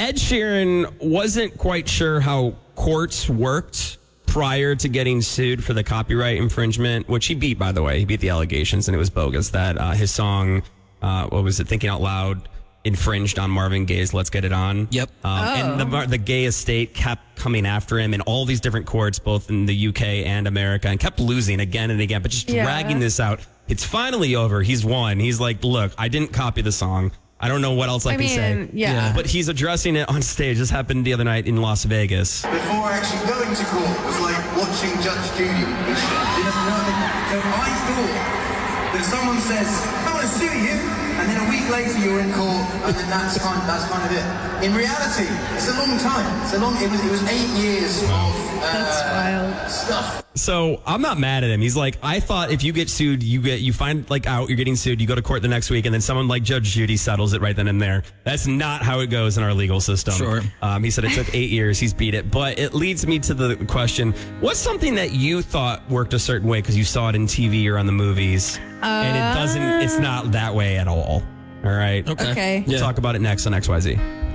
Ed Sheeran wasn't quite sure how courts worked prior to getting sued for the copyright infringement, which he beat, by the way. He beat the allegations, and it was bogus that his song, what was it, Thinking Out Loud, infringed on Marvin Gaye's Let's Get It On. Yep. And the Gaye estate kept coming after him in all these different courts, both in the UK and America, and kept losing again and again, but just dragging this out. It's finally over. He's won. He's like, look, I didn't copy the song. I don't know what else I can say. Yeah. But he's addressing it on stage. This happened the other night in Las Vegas. Before actually going to court, it was like watching Judge Judy. You know, so I thought that someone says, I want to sue you, and then a week later you're in court, and then that's kind of it. In reality, it's a long time. It was 8 years of That's wild stuff. So I'm not mad at him. He's like, I thought if you get sued, you find like out, you're getting sued, you go to court the next week, and then someone like Judge Judy settles it right then and there. That's not how it goes in our legal system. Sure. He said it took 8 years. He's beat it. But it leads me to the question, what's something that you thought worked a certain way because you saw it in TV or on the movies, and it's not that way at all? All right. Okay. We'll talk about it next on XYZ.